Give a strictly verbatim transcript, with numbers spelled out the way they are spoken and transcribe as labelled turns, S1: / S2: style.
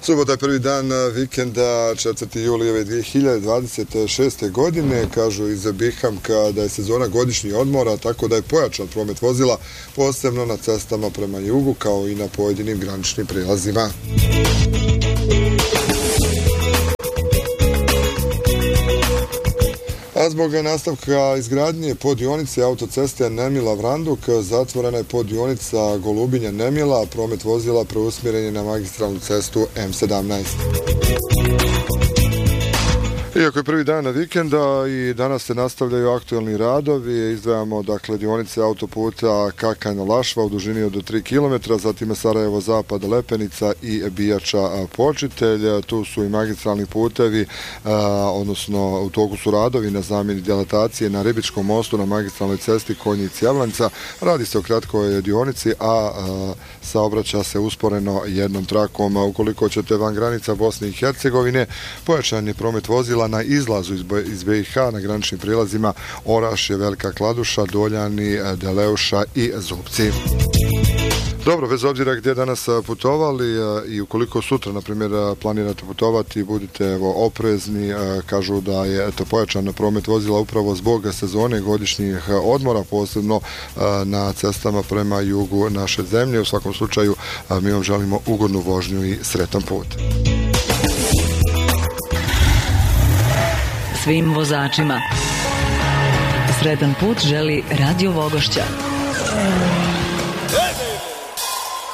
S1: Subota je prvi dan vikenda, četvrti juli ove dvije hiljade dvadeset šeste. godine. Kažu iz Bihamka da je sezona godišnjih odmora, tako da je pojačan promet vozila, posebno na cestama prema jugu, kao i na pojedinim graničnim prijelazima. A zbog nastavka izgradnje poddionice autoceste Nemila-Vranduk zatvorena je poddionica Golubinja-Nemila, a promet vozila preusmjeren je na magistralnu cestu M sedamnaest. Iako je prvi dan vikenda i danas se nastavljaju aktualni radovi, izdvajamo dakle dionice autoputa Kakanj-Lašva u dužini od tri kilometra, zatim Sarajevo-Zapad, Lepenica i Bijača-Počitelj. Tu su i magistralni putevi, a, odnosno u toku su radovi na zamjeni dilatacije na Ribičkom mostu na magistralnoj cesti Konjic-Javlanca. Radi se o kratkoj dionici, a, a saobraća se usporeno jednom trakom. A ukoliko ćete van granica Bosne i Hercegovine, pojačan je promet vozila na izlazu iz B i H na graničnim prilazima Orašje, Velika Kladuša, Doljani, Deleuša i Zupci. Dobro, bez obzira gdje danas putovali i ukoliko sutra, na primjer, planirate putovati, budite evo, oprezni. Kažu da je eto, pojačan promet vozila upravo zbog sezone godišnjih odmora, posebno na cestama prema jugu naše zemlje. U svakom slučaju, mi vam želimo ugodnu vožnju i sretan put.
S2: Svim vozačima sretan put želi Radio Vogošća.